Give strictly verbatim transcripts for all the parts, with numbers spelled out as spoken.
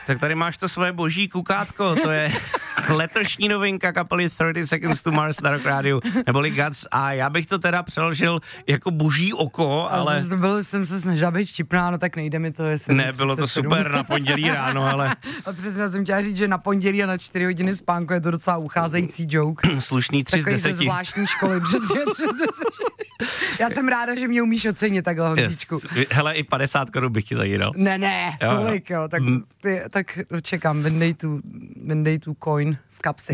Tak tady máš to svoje boží kukátko, to je letošní novinka kapely thirty seconds to Mars na Rock Radio, neboli Guts, a já bych to teda přeložil jako boží oko, ale... ale byl jsem se snažila být vtipná, no tak nejde mi to, jestli... Ne, bylo to super na pondělí ráno, ale... A přesně jsem chtěla říct, že na pondělí a na čtyři hodiny spánku je to docela ucházející joke. Slušný tři z deseti. Takový ze zvláštní školy, přesně. Já jsem ráda, že mě umíš ocenit takhle, Honzíčku. Yes. Hele, i padesát korun bych ti zajíral. Ne, ne, jo, tolik, jo, tak, ty, tak čekám, vyndej tu, vyndej tu coin z kapsy.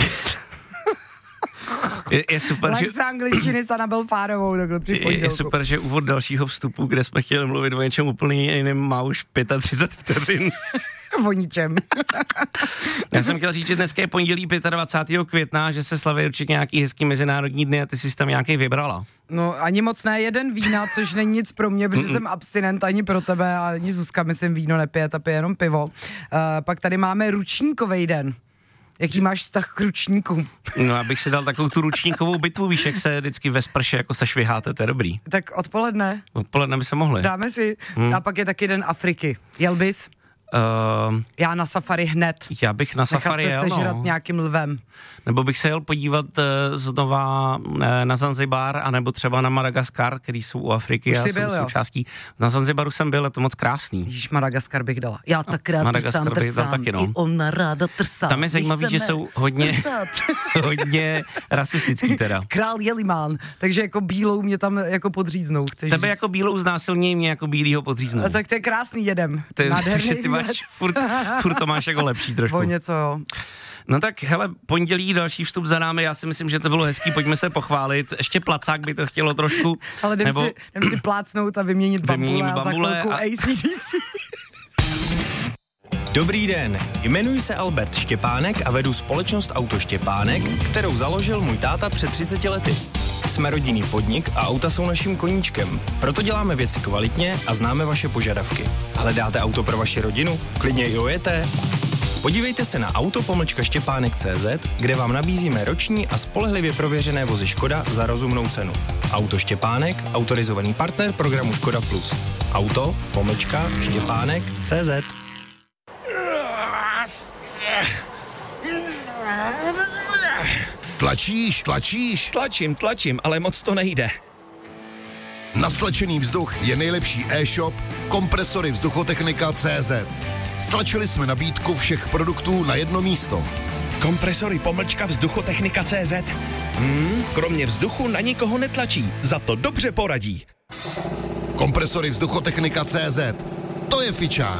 Je, je super, Lex že... angličtiny s Anabel Fárovou, takhle při je, je super, že úvod dalšího vstupu, kde jsme chtěli mluvit o něčem úplně jiném, má už třicet pět vteřin. O ničem. Já jsem chtěl říct, že dneska je pondělí dvacátého pátého května, že se slaví určitě nějaký hezký mezinárodní dny a ty jsi tam nějaký vybrala. No ani moc ne, jeden vína, což není nic pro mě, protože Mm-mm. jsem abstinent ani pro tebe, ani Zuzka, myslím, víno nepije, ta pije jenom pivo. Uh, pak tady máme ručníkovej den. Jaký máš vztah k ručníku? No, abych si dal takovou tu ručníkovou bitvu, víš, jak se vždycky ve sprše jako se šviháte, to je dobrý. Tak odpoledne. Odpoledne by se mohli. Dáme si. Hmm. A pak je taky den Afriky. Jel bys? Uh, Já na safari hned. Já bych na safari jel, Nechat se sežrat no. nějakým lvem. Nebo bych se jel podívat uh, znova uh, na Zanzibar, anebo třeba na Madagaskar, který jsou u Afriky Už a jsi jsou byl, součástí. Na Zanzibaru jsem byl, je to moc krásný. Ježíš, Madagaskar bych dala. Já tak rád Madagaskar trsám, bych dal trsám. taky, no. I ona ráda trsá. Tam je zajímavý, že jsou hodně, hodně rasistický teda. Král Jelimán, takže jako bílou mě tam jako podříznou. Chceš Tebe říct? jako bílou znásilnějí, mě jako bílýho podříznou. A tak to je krásný, jedem. To je, Nádherný takže ty máš furt, furt to máš jako lepší trošku. O něco, jo. No tak hele, pondělí, další vstup za námi, já si myslím, že to bylo hezký, pojďme se pochválit. Ještě placák by to chtělo trošku. Ale jdem, nebo... si, jdem si plácnout a vyměnit bambule a za chvilku a... A C D C. Dobrý den, jmenuji se Albert Štěpánek a vedu společnost Auto Štěpánek, kterou založil můj táta před třiceti lety. Jsme rodinný podnik a auta jsou naším koníčkem. Proto děláme věci kvalitně a známe vaše požadavky. Hledáte auto pro vaši rodinu? Klidně i ojeté? Podívejte se na auto pomlčka štěpánek tečka cé zet, kde vám nabízíme roční a spolehlivě prověřené vozy Škoda za rozumnou cenu. Auto Štěpánek, autorizovaný partner programu Škoda Plus. Auto pomlčka štěpánek tečka cé zet. Tlačíš, tlačíš? Tlačím, tlačím, ale moc to nejde. Na stlačený vzduch je nejlepší e-shop kompresory vzduchotechnika tečka cé zet. Stlačili jsme nabídku všech produktů na jedno místo. Kompresory pomlčka vzduchotechnika tečka cé zet. Hmm, kromě vzduchu na nikoho netlačí, za to dobře poradí. Kompresory vzduchotechnika tečka cé zet. To je fičák.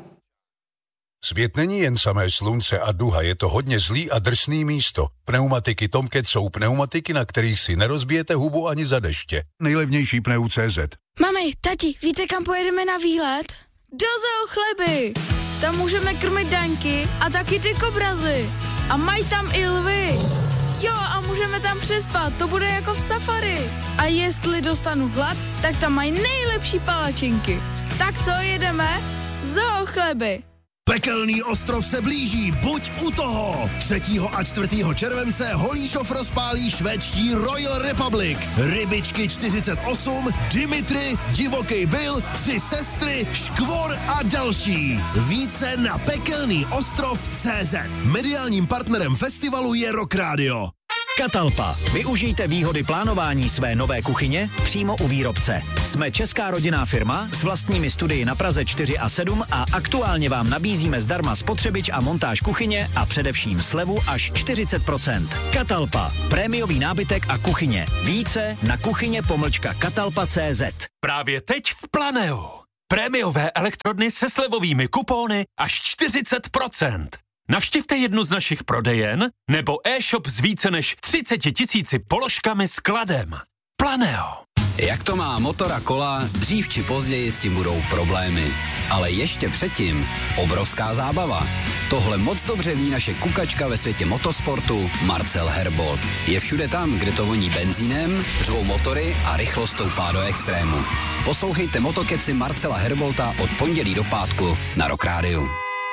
Svět není jen samé slunce a duha, je to hodně zlý a drsný místo. Pneumatiky Tomcat jsou pneumatiky, na kterých si nerozbijete hubu ani za deště. Nejlevnější pneu tečka cé zet. Mami, tati, víte, kam pojedeme na výlet? Do Zoo Chleby! Tam můžeme krmit daňky a taky ty kobrazy. A mají tam i lvy. Jo, a můžeme tam přespat, to bude jako v safari. A jestli dostanu hlad, tak tam mají nejlepší palačinky. Tak co, jedeme? Zoo Chleby! Pekelný ostrov se blíží, buď u toho! třetího a čtvrtého července Holíšov rozpálí švédští Royal Republic. Rybičky čtyřicet osm, Dimitri, Divoký Bill, Tři sestry, Škvor a další. Více na pekelný ostrov tečka cé zet. Mediálním partnerem festivalu je Rock Radio. Catalpa. Využijte výhody plánování své nové kuchyně přímo u výrobce. Jsme česká rodinná firma s vlastními studii na Praze čtyři a sedm a aktuálně vám nabízíme zdarma spotřebič a montáž kuchyně a především slevu až čtyřicet procent. Catalpa. Prémiový nábytek a kuchyně. Více na kuchyně pomlčka catalpa tečka cé zet. Právě teď v Planeo. Prémiové elektrodny se slevovými kupóny až čtyřicet procent. Navštivte jednu z našich prodejen nebo e-shop s více než třicet tisíci položkami skladem. Planeo. Jak to má motor a kola, dřív či později s tím budou problémy. Ale ještě předtím obrovská zábava. Tohle moc dobře ví naše kukačka ve světě motosportu Marcel Herbold. Je všude tam, kde to voní benzínem, řvou motory a rychlost stoupá do extrému. Poslouchejte motokeci Marcela Herbolta od pondělí do pátku na Rock Radio.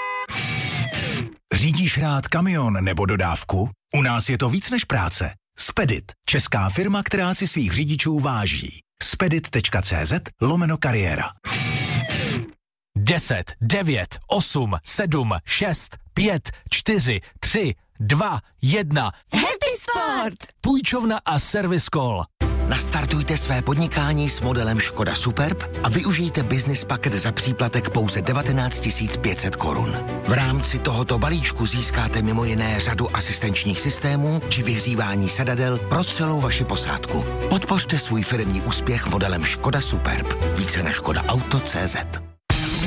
Řídíš rád kamion nebo dodávku? U nás je to víc než práce. Spedit, česká firma, která si svých řidičů váží. spedit tečka cé zet lomeno kariéra. deset, devět, osm, sedm, šest, pět, čtyři, tři, dva, jedna. Happy Sport! Půjčovna a Service Call. Nastartujte své podnikání s modelem Škoda Superb a využijte business paket za příplatek pouze devatenáct tisíc pět set korun. V rámci tohoto balíčku získáte mimo jiné řadu asistenčních systémů či vyhřívání sedadel pro celou vaši posádku. Podpořte svůj firemní úspěch modelem Škoda Superb. Více na škoda auto tečka cé zet.